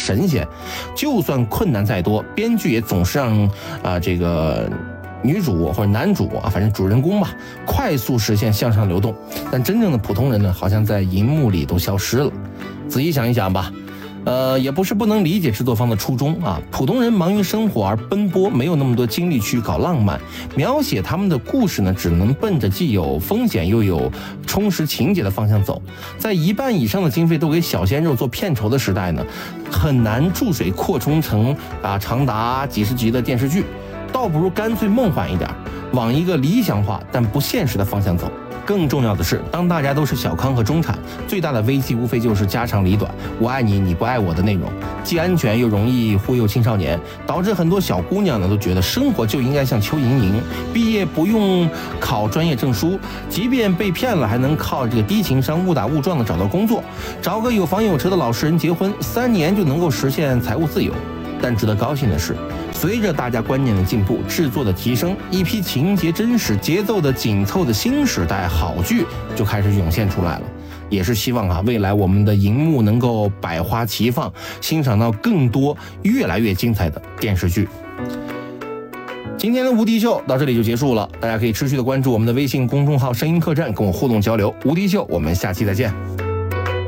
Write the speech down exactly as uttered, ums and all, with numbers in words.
神仙。就算困难再多，编剧也总是让啊、呃、这个女主或者男主啊，反正主人公吧，快速实现向上流动。但真正的普通人呢，好像在荧幕里都消失了。仔细想一想吧。呃，也不是不能理解制作方的初衷啊。普通人忙于生活而奔波，没有那么多精力去搞浪漫，描写他们的故事呢，只能奔着既有风险又有充实情节的方向走。在一半以上的经费都给小鲜肉做片酬的时代呢，很难注水扩充成啊长达几十集的电视剧，倒不如干脆梦幻一点，往一个理想化但不现实的方向走。更重要的是，当大家都是小康和中产，最大的危机无非就是家长里短，我爱你，你不爱我的内容，既安全又容易忽悠青少年，导致很多小姑娘呢都觉得生活就应该像邱莹莹，毕业不用考专业证书，即便被骗了，还能靠这个低情商误打误撞的找到工作，找个有房有车的老实人结婚，三年就能够实现财务自由。但值得高兴的是，随着大家观念的进步，制作的提升，一批情节真实、节奏的紧凑的新时代好剧就开始涌现出来了。也是希望啊，未来我们的荧幕能够百花齐放，欣赏到更多越来越精彩的电视剧。今天的无敌秀到这里就结束了，大家可以持续的关注我们的微信公众号声音客栈，跟我互动交流。无敌秀，我们下期再见。